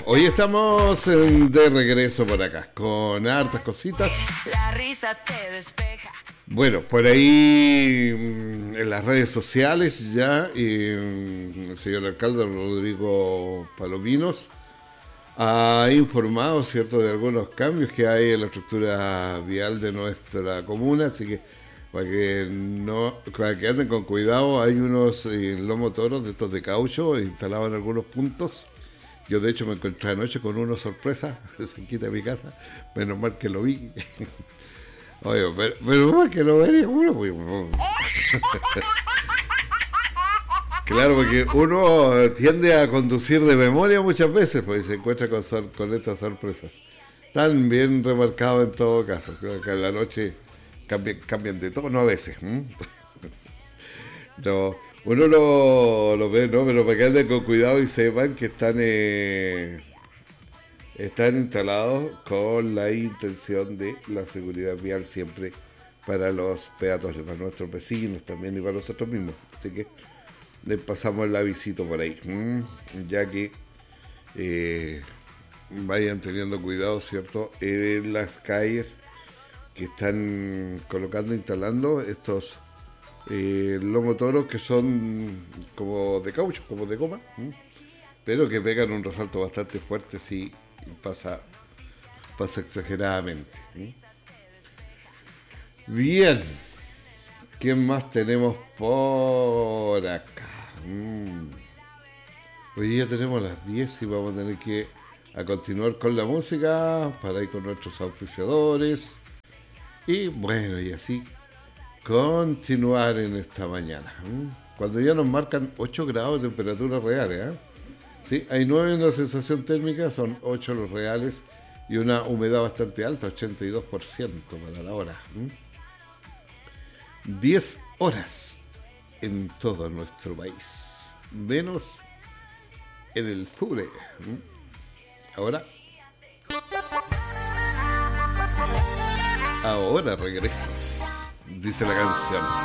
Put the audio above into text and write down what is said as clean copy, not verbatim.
hoy estamos de regreso por acá con hartas cositas. La risa te despeja. Bueno, por ahí en las redes sociales ya el señor alcalde Rodrigo Palominos ha informado, ¿cierto?, de algunos cambios que hay en la estructura vial de nuestra comuna, así que para que anden con cuidado, hay unos lomotoros de estos de caucho instalados en algunos puntos. Yo de hecho me encontré anoche con una sorpresa cerquita de mi casa, menos mal que lo vi. Oye, pero más que lo vería uno, pues. Claro, porque uno tiende a conducir de memoria muchas veces, pues se encuentra con estas sorpresas. Están bien remarcados en todo caso. Creo que en la noche cambian de tono a veces. No, uno lo ve, ¿no? Pero para que anden con cuidado y sepan que están instalados con la intención de la seguridad vial siempre para los peatones, para nuestros vecinos también y para nosotros mismos. Así que les pasamos el avisito por ahí, ya que vayan teniendo cuidado, ¿cierto?, en las calles que están instalando estos lomotoros que son como de caucho, como de goma, pero que pegan un resalto bastante fuerte si pasa exageradamente. Bien, ¿quién más tenemos por acá? Hoy ya tenemos las 10 y vamos a tener que continuar con la música para ir con nuestros auspiciadores y bueno, y así continuar en esta mañana. Cuando ya nos marcan 8 grados de temperatura reales, sí, hay 9 en la sensación térmica, son 8 los reales y una humedad bastante alta, 82% para la hora. 10 horas en todo nuestro país, menos en el sur. Ahora regresas, dice la canción.